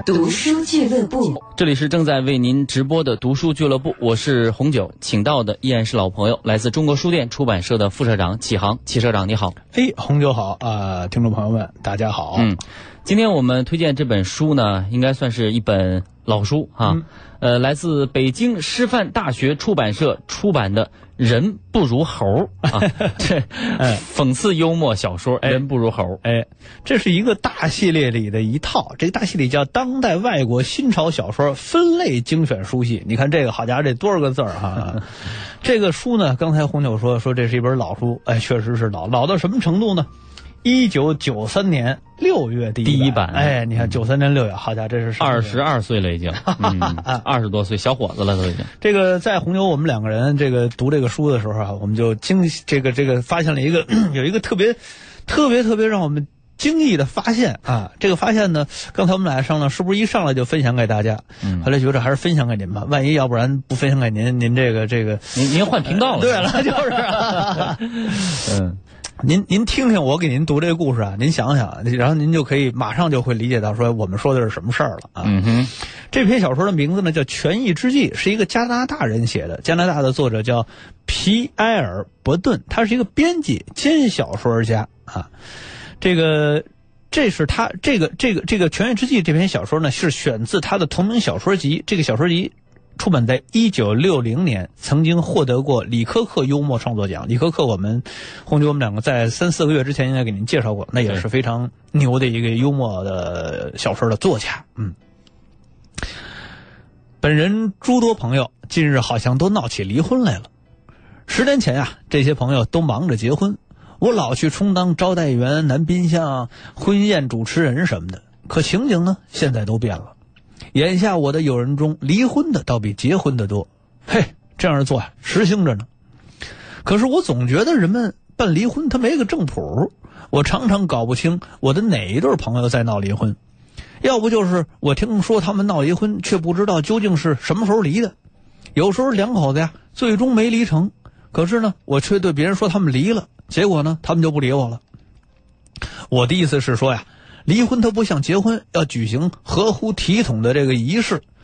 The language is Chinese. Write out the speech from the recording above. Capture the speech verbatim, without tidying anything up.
读书俱乐部， 这里是正在为您直播的读书俱乐部，我是红九，请到的依然是老朋友，来自中国书店出版社的副社长启航。启社长你好。 哎，红九好啊、呃，听众朋友们大家好。 嗯，今天我们推荐这本书呢，应该算是一本老书啊，嗯、呃，来自北京师范大学出版社出版的《人不如猴》啊，这哎， 讽刺幽默小说《人不如猴》。 哎，这是一个大系列里的一套，这个大系列叫《当代外国新潮小说分类精选书系》。你看这个，好家伙，这多少个字儿哈！这个书呢，刚才红九说说这是一本老书，哎，确实是老，老到什么程度呢？一九九三年六月第一版， 第一版， 哎，你看九三年六月，好家伙，这是二十二岁了已经，二十多岁小伙子了都已经。 这个在红牛我们两个人这个读这个书的时候啊，我们就惊这个这个发现了一个有一个特别特别特别让我们惊异的发现啊！这个发现呢，刚才我们俩商量是不是一上来就分享给大家，嗯，后来觉得还是分享给您吧，万一要不然不分享给您，您这个这个您您换频道了， 对了，就是、啊，嗯。您您听听我给您读这个故事啊，您想想，然后您就可以马上就会理解到说我们说的是什么事儿了啊。 嗯哼， 这篇小说的名字呢叫《权宜之计》，是一个加拿大人写的，加拿大的作者叫皮埃尔·伯顿，他是一个编辑兼小说家啊。这个这是他这个这个这个《权宜之计》这篇小说呢是选自他的同名小说集，这个小说集出版在一九六零年，曾经获得过李科克幽默创作奖。李科克我们红酒我们两个在三四个月之前应该给您介绍过，那也是非常牛的一个幽默的小说的作家。嗯，本人诸多朋友近日好像都闹起离婚来了。十年前啊，这些朋友都忙着结婚，我老去充当招待员、男宾相、婚宴主持人什么的。可情景呢，现在都变了。眼下我的友人中，离婚的倒比结婚的多。嘿，这样做啊，实行着呢。可是我总觉得人们办离婚他没个正谱，我常常搞不清我的哪一对朋友在闹离婚，要不就是我听说他们闹离婚，却不知道究竟是什么时候离的。有时候两口子呀，最终没离成，可是呢，我却对别人说他们离了，结果呢，他们就不理我了。我的意思是说呀，离婚它不像结婚要举行合乎体统的这个仪式，